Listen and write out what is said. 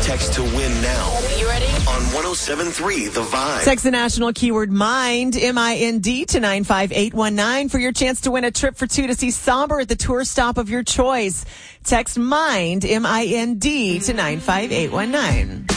Text to win now. You ready? On 107.3 The Vibe. Text the national keyword MIND, M-I-N-D, to 95819 for your chance to win a trip for two to see Somber at the tour stop of your choice. Text MIND, M-I-N-D, to 95819.